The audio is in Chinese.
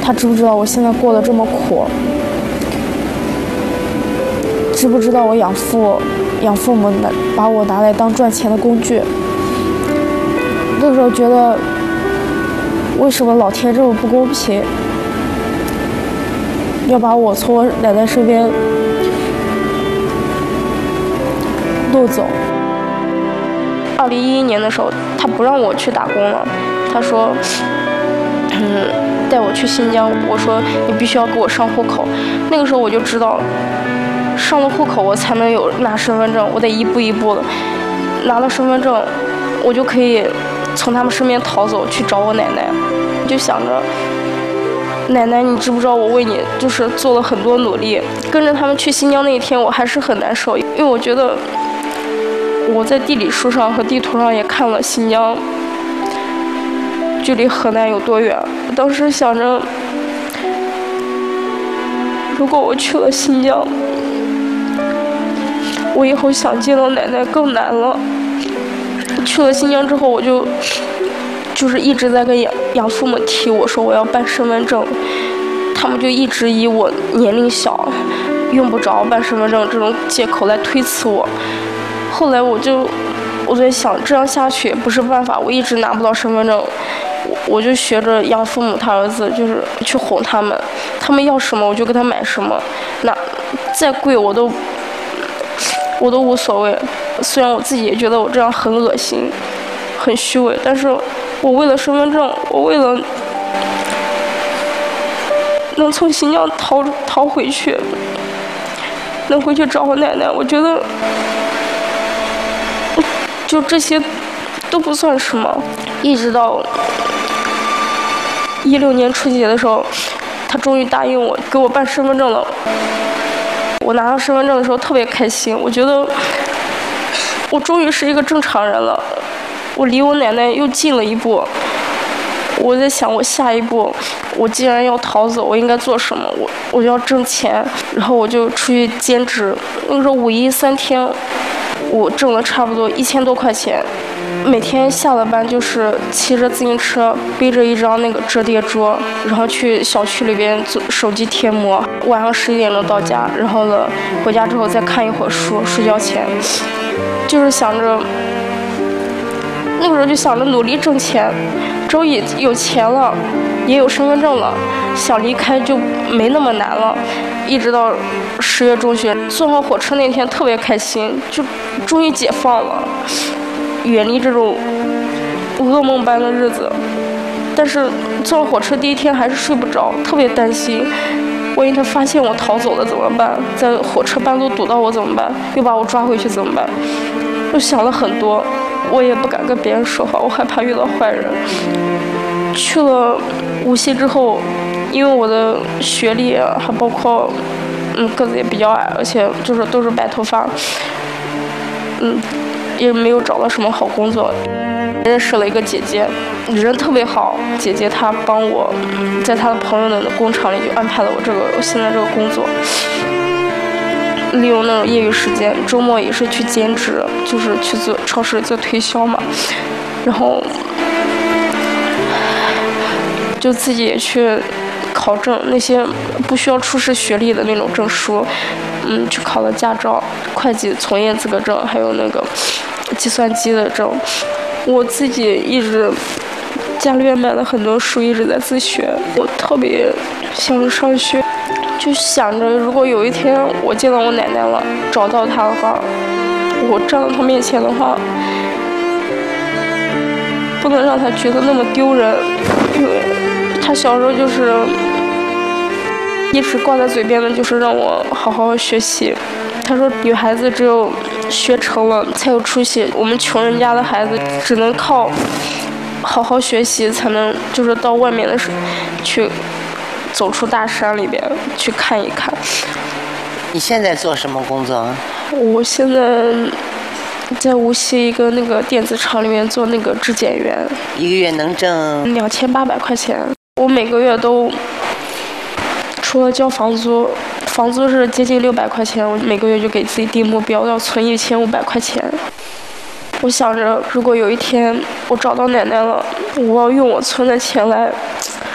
他知不知道我现在过得这么苦？知不知道我养父母把我拿来当赚钱的工具？那时候觉得，为什么老天这么不公平，要把我从我奶奶身边弄走？2011年的时候，他不让我去打工了，他说，带我去新疆。我说你必须要给我上户口。那个时候我就知道，上了户口我才能有拿身份证，我得一步一步的拿了身份证，我就可以从他们身边逃走去找我奶奶。就想着，奶奶，你知不知道我为你就是做了很多努力？跟着他们去新疆那一天，我还是很难受，因为我觉得我在地理书上和地图上也看了新疆距离河南有多远。当时想着，如果我去了新疆，我以后想见到奶奶更难了。去了新疆之后，我就是一直在跟养父母提我说我要办身份证，他们就一直以我年龄小用不着办身份证这种借口来推辞我。后来我在想，这样下去也不是办法，我一直拿不到身份证，我就学着养父母他儿子，就是去哄他们，他们要什么我就给他买什么，那再贵我都无所谓。虽然我自己也觉得我这样很恶心很虚伪，但是我为了身份证，我为了能从新疆逃回去，能回去找我奶奶，我觉得就这些都不算什么。一直到2016年春节的时候，他终于答应我给我办身份证了。我拿到身份证的时候特别开心，我觉得我终于是一个正常人了，我离我奶奶又近了一步。我在想，我下一步，我既然要逃走，我应该做什么？我就要挣钱，然后我就出去兼职。那个时候5一3天，我挣了差不多1000多块钱。每天下了班就是骑着自行车，背着一张那个折叠桌，然后去小区里边做手机贴膜。晚上11点钟到家，然后呢回家之后再看一会儿书，睡觉前就是想着，那个时候就想着努力挣钱，只要有钱了，也有身份证了，想离开就没那么难了。一直到10月中旬，坐上火车那天特别开心，就终于解放了，远离这种噩梦般的日子。但是坐上火车第一天还是睡不着，特别担心，万一他发现我逃走了怎么办？在火车半路堵到我怎么办？又把我抓回去怎么办？我想了很多，我也不敢跟别人说话，我害怕遇到坏人。去了无锡之后，因为我的学历还包括个子也比较矮，而且就是都是白头发，也没有找到什么好工作。认识了一个姐姐，人特别好，姐姐她帮我在她的朋友的工厂里就安排了我现在这个工作。利用那种业余时间，周末也是去兼职，就是去做超市做推销嘛，然后就自己也去考证那些不需要出示学历的那种证书，去考了驾照、会计从业资格证，还有那个计算机的证。我自己一直家里面买了很多书，一直在自学。我特别想着上学，就想着如果有一天我见到我奶奶了，找到她的话，我站到她面前的话，不能让她觉得那么丢人，因为她小时候就是一直挂在嘴边的就是让我好好学习。她说女孩子只有学成了才有出息，我们穷人家的孩子只能靠好好学习才能就是到外面的去走出大山里边去看一看。 你现在做什么工作？ 我现在在无锡一个那个电子厂里面做那个质检员， 一个月能挣 2800块钱。我每个月都除了交房租是接近600块钱，我每个月就给自己定目标要存1500块钱。我想着如果有一天我找到奶奶了，我要用我存的钱来